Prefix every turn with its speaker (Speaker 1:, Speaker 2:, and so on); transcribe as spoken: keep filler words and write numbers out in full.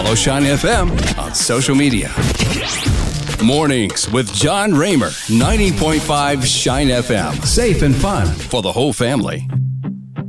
Speaker 1: follow Shine F M on social media. Mornings with John Raymer, ninety point five Shine F M. Safe and fun for the whole family.